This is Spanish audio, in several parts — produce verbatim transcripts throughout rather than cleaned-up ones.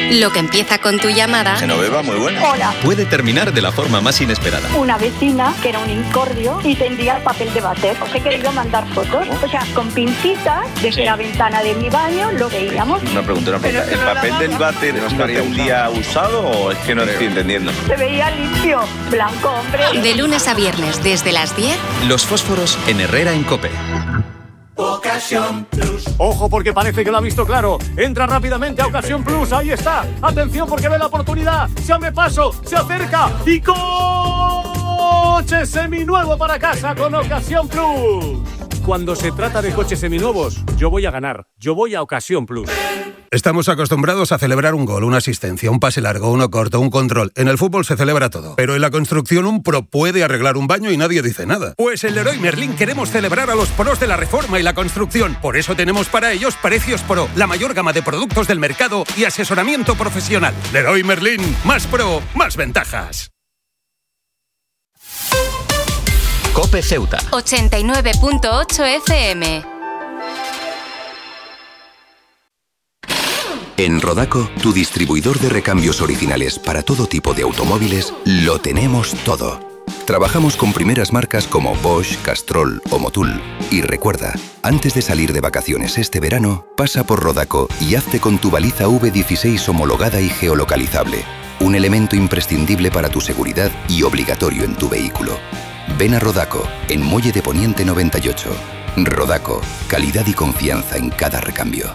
Lo que empieza con tu llamada... Genoveva, muy buena. Hola. Puede terminar de la forma más inesperada. Una vecina que era un incordio y tendía el papel de váter. Os he querido mandar fotos. O sea, con pincitas desde sí. la ventana de mi baño lo veíamos. Una pregunta, una pregunta. ¿El papel del váter no estaría un día usado o es que no estoy entendiendo? Se veía limpio, blanco, hombre. De lunes a viernes, desde las diez... Los fósforos en Herrera en COPE. Ocasión Plus. Ojo, porque parece que lo ha visto claro. Entra rápidamente a Ocasión Plus. Ahí está. Atención, porque ve la oportunidad. Se abre paso, se acerca y coche seminuevo para casa con Ocasión Plus. Cuando se trata de coches seminuevos, yo voy a ganar. Yo voy a Ocasión Plus. Estamos acostumbrados a celebrar un gol, una asistencia, un pase largo, uno corto, un control. En el fútbol se celebra todo. Pero en la construcción un pro puede arreglar un baño y nadie dice nada. Pues en Leroy Merlin queremos celebrar a los pros de la reforma y la construcción. Por eso tenemos para ellos Precios Pro, la mayor gama de productos del mercado y asesoramiento profesional. Leroy Merlin, más pro, más ventajas. COPE Ceuta. ochenta y nueve punto ocho F M. En Rodaco, tu distribuidor de recambios originales para todo tipo de automóviles, lo tenemos todo. Trabajamos con primeras marcas como Bosch, Castrol o Motul. Y recuerda, antes de salir de vacaciones este verano, pasa por Rodaco y hazte con tu baliza V dieciséis homologada y geolocalizable. Un elemento imprescindible para tu seguridad y obligatorio en tu vehículo. Ven a Rodaco, en Muelle de Poniente noventa y ocho. Rodaco, calidad y confianza en cada recambio.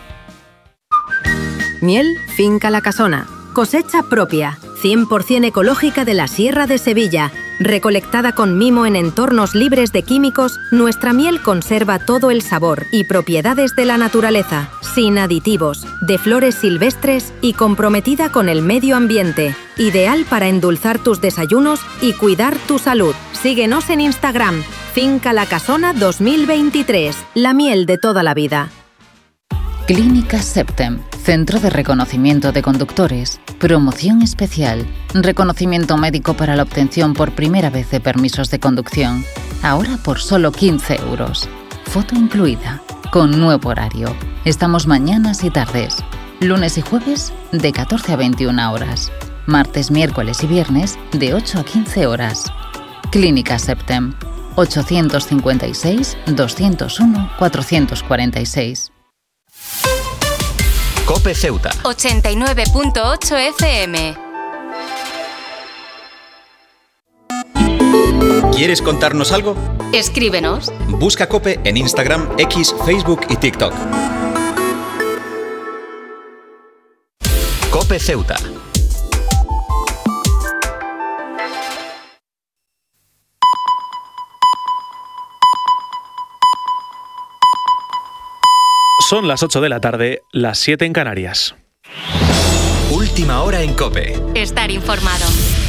Miel Finca La Casona. Cosecha propia, cien por ciento ecológica de la Sierra de Sevilla. Recolectada con mimo en entornos libres de químicos, nuestra miel conserva todo el sabor y propiedades de la naturaleza, sin aditivos, de flores silvestres y comprometida con el medio ambiente. Ideal para endulzar tus desayunos y cuidar tu salud. Síguenos en Instagram, Finca La Casona dos mil veintitrés, la miel de toda la vida. Clínica Septem, Centro de Reconocimiento de Conductores, promoción especial, reconocimiento médico para la obtención por primera vez de permisos de conducción, ahora por solo quince euros. Foto incluida, con nuevo horario. Estamos mañanas y tardes, lunes y jueves de catorce a veintiuna horas, martes, miércoles y viernes de ocho a quince horas. Clínica Septem, ochocientos cincuenta y seis, doscientos uno, cuatrocientos cuarenta y seis. COPE Ceuta. ochenta y nueve punto ocho F M. ¿Quieres contarnos algo? Escríbenos. Busca COPE en Instagram, X, Facebook y TikTok. COPE Ceuta. Son las ocho de la tarde, las siete en Canarias. Última hora en COPE. Estar informado.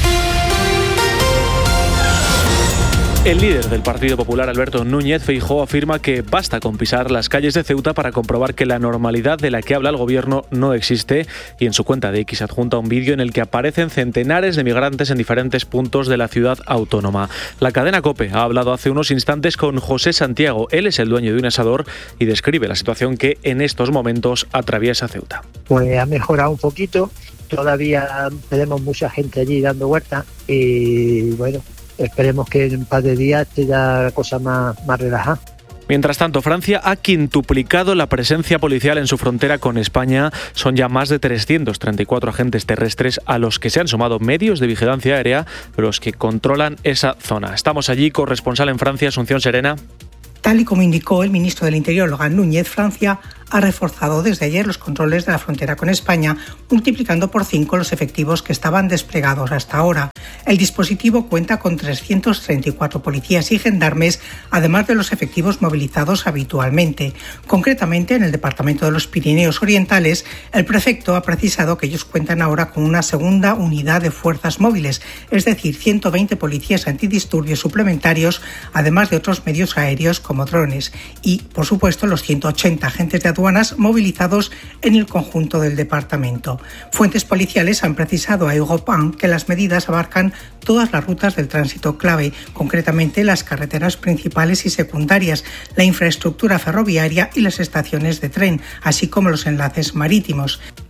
El líder del Partido Popular, Alberto Núñez Feijóo, afirma que basta con pisar las calles de Ceuta para comprobar que la normalidad de la que habla el gobierno no existe, y en su cuenta de X adjunta un vídeo en el que aparecen centenares de migrantes en diferentes puntos de la ciudad autónoma. La cadena COPE ha hablado hace unos instantes con José Santiago. Él es el dueño de un asador y describe la situación que en estos momentos atraviesa Ceuta. Pues ha mejorado un poquito, todavía tenemos mucha gente allí dando vueltas y bueno, esperemos que en un par de días esté ya la cosa más, más relajada. Mientras tanto, Francia ha quintuplicado la presencia policial en su frontera con España. Son ya más de trescientos treinta y cuatro agentes terrestres a los que se han sumado medios de vigilancia aérea, los que controlan esa zona. Estamos allí, corresponsal en Francia, Asunción Serena. Tal y como indicó el ministro del Interior, Laurent Núñez, Francia ha reforzado desde ayer los controles de la frontera con España, multiplicando por cinco los efectivos que estaban desplegados hasta ahora. El dispositivo cuenta con trescientos treinta y cuatro policías y gendarmes, además de los efectivos movilizados habitualmente. Concretamente, en el departamento de los Pirineos Orientales, el prefecto ha precisado que ellos cuentan ahora con una segunda unidad de fuerzas móviles, es decir, ciento veinte policías antidisturbios suplementarios, además de otros medios aéreos como drones, y, por supuesto, los ciento ochenta agentes de aduanas movilizados en el conjunto del departamento. Fuentes policiales han precisado a Europan que las medidas abarcan todas las rutas del tránsito clave, concretamente las carreteras principales y secundarias, la infraestructura ferroviaria y las estaciones de tren, así como los enlaces marítimos.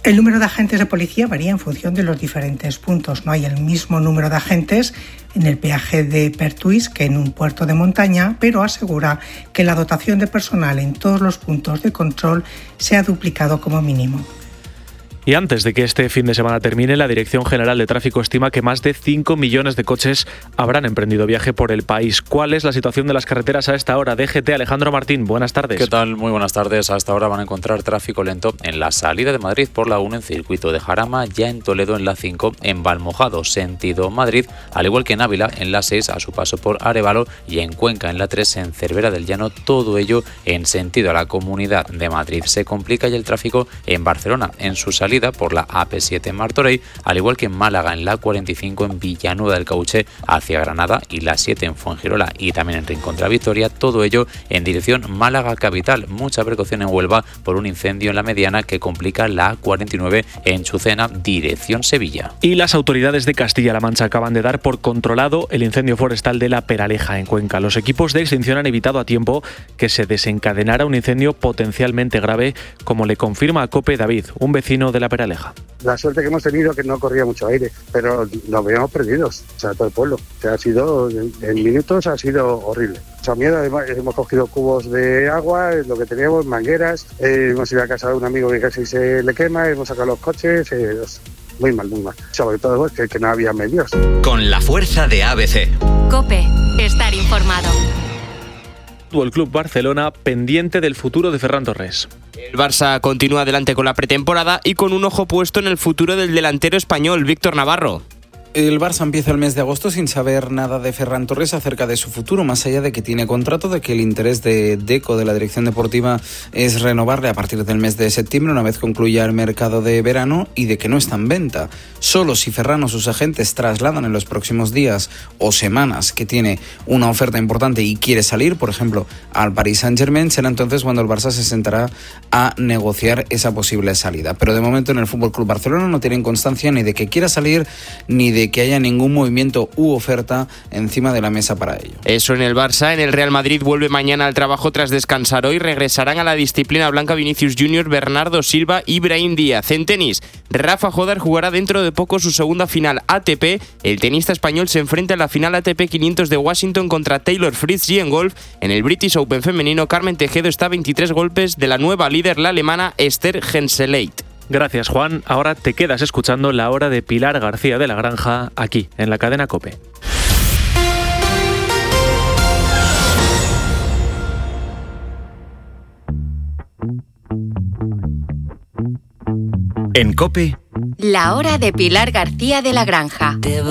El número de agentes de policía varía en función de los diferentes puntos. No hay el mismo número de agentes en el peaje de Pertuis que en un puerto de montaña, pero asegura que la dotación de personal en todos los puntos de control se ha duplicado como mínimo. Y antes de que este fin de semana termine, la Dirección General de Tráfico estima que más de cinco millones de coches habrán emprendido viaje por el país. ¿Cuál es la situación de las carreteras a esta hora? D G T, Alejandro Martín, buenas tardes. ¿Qué tal? Muy buenas tardes. A esta hora van a encontrar tráfico lento en la salida de Madrid por la uno en circuito de Jarama, ya en Toledo en la cinco, en Valmojado, sentido Madrid, al igual que en Ávila en la seis a su paso por Arévalo y en Cuenca en la tres en Cervera del Llano, todo ello en sentido a la Comunidad de Madrid. Se complica ya el tráfico en Barcelona en su salida por la A P siete en Martorell, al igual que en Málaga en la cuarenta y cinco en Villanueva del Cauche hacia Granada y la siete en Fuengirola y también en Rincón de la Victoria, todo ello en dirección Málaga capital. Mucha precaución en Huelva por un incendio en la mediana que complica la A cuarenta y nueve en Chucena, dirección Sevilla. Y las autoridades de Castilla-La Mancha acaban de dar por controlado el incendio forestal de La Peraleja en Cuenca. Los equipos de extinción han evitado a tiempo que se desencadenara un incendio potencialmente grave, como le confirma a COPE David, un vecino de La Peraleja. La suerte que hemos tenido es que no corría mucho aire, pero nos veíamos perdidos, o sea, todo el pueblo. O sea, ha sido, en, en minutos ha sido horrible. O sea, miedo, además, hemos cogido cubos de agua, lo que teníamos, mangueras, eh, hemos ido a casa de un amigo que casi se le quema, hemos sacado los coches, eh, muy mal, muy mal. Sobre todo que, que no había medios. Con la fuerza de A B C. COPE, estar informado. El Club Barcelona pendiente del futuro de Ferran Torres. El Barça continúa adelante con la pretemporada y con un ojo puesto en el futuro del delantero español, Víctor Navarro. El Barça empieza el mes de agosto sin saber nada de Ferran Torres acerca de su futuro, más allá de que tiene contrato, de que el interés de Deco, de la dirección deportiva, es renovarle a partir del mes de septiembre, una vez concluya el mercado de verano, y de que no está en venta. Solo si Ferran o sus agentes trasladan en los próximos días o semanas que tiene una oferta importante y quiere salir, por ejemplo, al Paris Saint-Germain, será entonces cuando el Barça se sentará a negociar esa posible salida. Pero de momento en el F C Barcelona no tienen constancia ni de que quiera salir, ni de que haya ningún movimiento u oferta encima de la mesa para ello. Eso en el Barça. En el Real Madrid vuelve mañana al trabajo tras descansar hoy. Regresarán a la disciplina blanca Vinicius Junior, Bernardo Silva y Brahim Díaz. En tenis, Rafa Jodar jugará dentro de poco su segunda final A T P. El tenista español se enfrenta en la final A T P quinientos de Washington contra Taylor Fritz, y en golf, en el British Open femenino, Carmen Tejedo está a veintitrés golpes de la nueva líder, la alemana Esther Genseleit. Gracias, Juan. Ahora te quedas escuchando La Hora de Pilar García de la Granja, aquí, en la cadena COPE. En COPE, La Hora de Pilar García de la Granja.